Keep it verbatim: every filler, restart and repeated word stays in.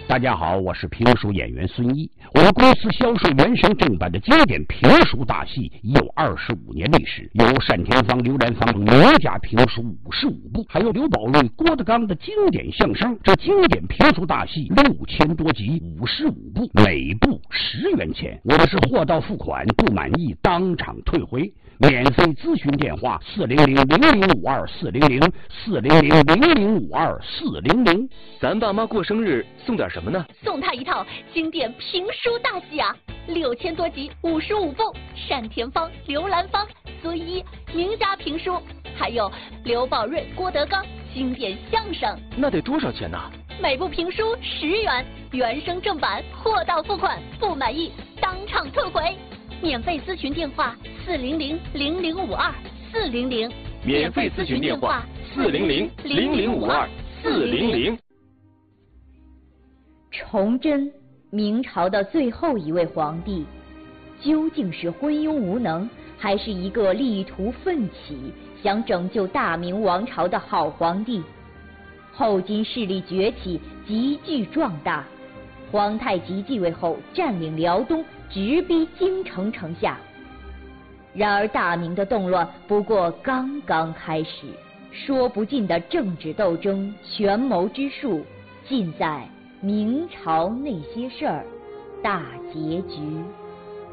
大家好，我是评书演员孙一。我们公司销售原声正版的经典评书大戏已有二十五年历史，有单田芳、刘兰芳名家评书五十五部，还有刘宝瑞、郭德纲的经典相声。这经典评书大戏六千多集，五十五部，每部十元钱。我们是货到付款，不满意当场退回。免费咨询电话：四零零零零五二四零零四零零零零五二四零零。 咱爸妈过生日送点什么呢？ 送他一套经典评书大戏啊，六千多集，五十五部，单田芳、刘兰芳、孙一名家评书，还有刘宝瑞、郭德纲经典相声。 那得多少钱呢？ 每部评书十元，原声正版，货到付款，不满意当场退回。免费咨询电话：四零零零零五二四零零。 免费咨询电话：四零零零零五二四零零。 崇祯，明朝的最后一位皇帝，究竟是昏庸无能，还是一个力图奋起、想拯救大明王朝的好皇帝？后金势力崛起，急剧壮大。皇太极继位后，占领辽东，直逼京城城下。然而大明的动乱不过刚刚开始，说不尽的政治斗争、权谋之术，尽在明朝那些事儿大结局。